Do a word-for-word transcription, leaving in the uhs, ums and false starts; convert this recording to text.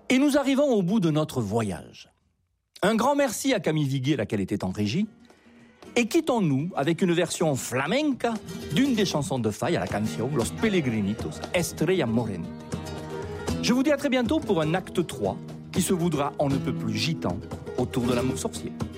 Et nous arrivons au bout de notre voyage. Un grand merci à Camille Viguier, laquelle était en régie. Et quittons-nous avec une version flamenca d'une des chansons de Faye à la canción Los Pellegrinitos, Estrella Morente. Je vous dis à très bientôt pour un acte trois qui se voudra on ne peut plus gitan autour de l'amour sorcier.